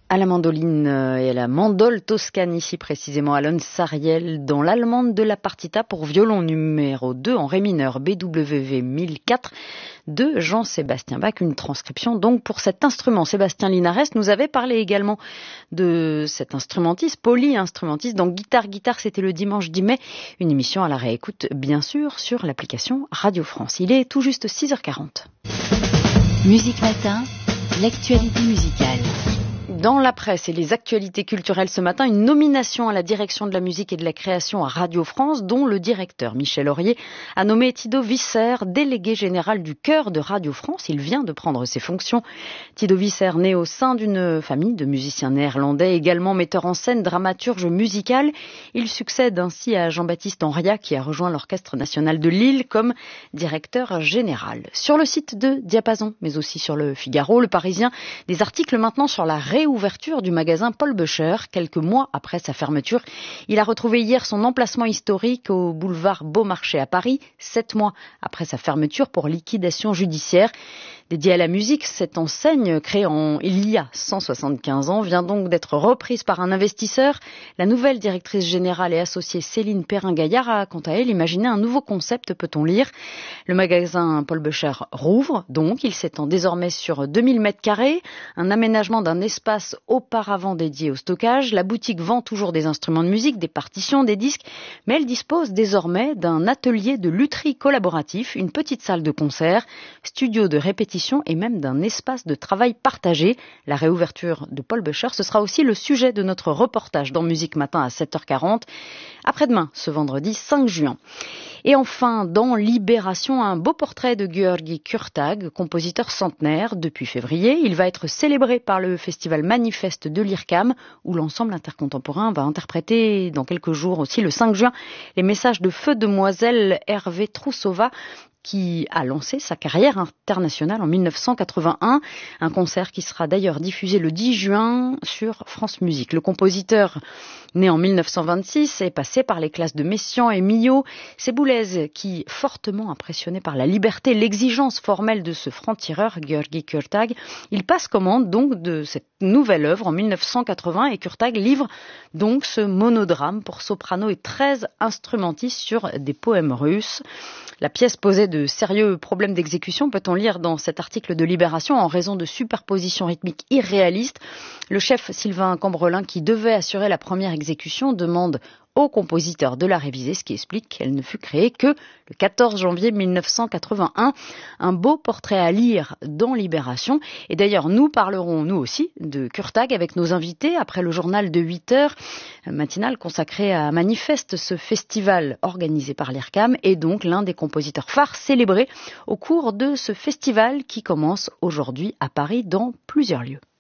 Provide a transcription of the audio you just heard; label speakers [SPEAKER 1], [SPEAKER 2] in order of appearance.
[SPEAKER 1] À la mandoline et à la mandole toscane, ici précisément à Sariel, dans l'allemande de la partita pour violon numéro 2 en ré mineur BWV 1004 de Jean-Sébastien Bach. Une transcription donc pour cet instrument. Sébastien Linares nous avait parlé également de cet instrumentiste, polyinstrumentiste. Donc Guitare, c'était le dimanche 10 mai. Une émission à la réécoute, bien sûr, sur l'application Radio France. Il est tout juste 6h40.
[SPEAKER 2] Musique Matin, l'actualité musicale.
[SPEAKER 1] Dans la presse et les actualités culturelles ce matin, une nomination à la direction de la musique et de la création à Radio France, dont le directeur Michel Aurier a nommé Thido Visser délégué général du chœur de Radio France. Il vient de prendre ses fonctions. Thido Visser, né au sein d'une famille de musiciens néerlandais, également metteur en scène, dramaturge musical. Il succède ainsi à Jean-Baptiste Henriat, qui a rejoint l'Orchestre national de Lille comme directeur général. Sur le site de Diapason, mais aussi sur le Figaro, le Parisien, des articles maintenant sur la réouverture du magasin Paul Böcher, quelques mois après sa fermeture. Il a retrouvé hier son emplacement historique au boulevard Beaumarchais à Paris, 7 mois après sa fermeture pour liquidation judiciaire. Dédiée à la musique, cette enseigne créée il y a 175 ans vient donc d'être reprise par un investisseur. La nouvelle directrice générale et associée Céline Perrin-Gaillard a quant à elle imaginé un nouveau concept, peut-on lire. Le magasin Paul Böcher rouvre donc, il s'étend désormais sur 2000 m², un aménagement d'un espace auparavant dédié au stockage. La boutique vend toujours des instruments de musique, des partitions, des disques, mais elle dispose désormais d'un atelier de lutherie collaboratif, une petite salle de concert, studio de répétition et même d'un espace de travail partagé. La réouverture de Paul Böcher, ce sera aussi le sujet de notre reportage dans Musique Matin à 7h40, après-demain, ce vendredi 5 juin. Et enfin, dans Libération, un beau portrait de György Kurtag, compositeur centenaire depuis février. Il va être célébré par le festival Manifeste de l'IRCAM, où l'ensemble intercontemporain va interpréter dans quelques jours aussi, le 5 juin, les messages de Feu Demoiselle Hervé Troussova, qui a lancé sa carrière internationale en 1981. Un concert qui sera d'ailleurs diffusé le 10 juin sur France Musique. Le compositeur, né en 1926, est passé par les classes de Messiaen et Milhaud. C'est Boulez qui, fortement impressionné par la liberté, l'exigence formelle de ce franc-tireur, György Kurtag, il passe commande donc de cette nouvelle œuvre en 1980 et Kurtag livre donc ce monodrame pour soprano et 13 instrumentistes sur des poèmes russes. La pièce posait de sérieux problèmes d'exécution, peut-on lire dans cet article de Libération, en raison de superpositions rythmiques irréalistes. Le chef Sylvain Cambrelin, qui devait assurer la première exécution, demande au compositeur de la réviser, ce qui explique qu'elle ne fut créée que le 14 janvier 1981. Un beau portrait à lire dans Libération. Et d'ailleurs, nous parlerons, nous aussi, de Kurtag avec nos invités après le journal de 8h, matinal consacré à Manifeste, ce festival organisé par l'IRCAM, et donc l'un des compositeurs phares célébrés au cours de ce festival qui commence aujourd'hui à Paris dans plusieurs lieux.